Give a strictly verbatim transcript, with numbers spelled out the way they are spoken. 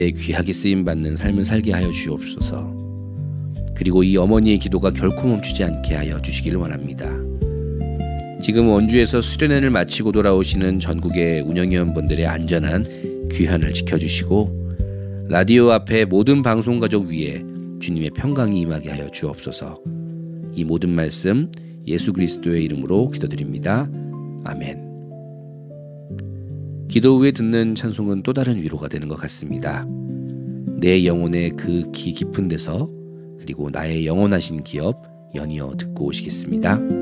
귀하게 쓰임받는 삶을 살게 하여 주옵소서. 그리고 이 어머니의 기도가 결코 멈추지 않게 하여 주시기를 원합니다. 지금 원주에서 수련회를 마치고 돌아오시는 전국의 운영위원분들의 안전한 귀환을 지켜주시고 라디오 앞에 모든 방송가족 위에 주님의 평강이 임하게 하여 주옵소서. 이 모든 말씀 예수 그리스도의 이름으로 기도드립니다. 아멘. 기도 후에 듣는 찬송은 또 다른 위로가 되는 것 같습니다. 내 영혼의 그 기 깊은 데서 그리고 나의 영원하신 기업 연이어 듣고 오시겠습니다.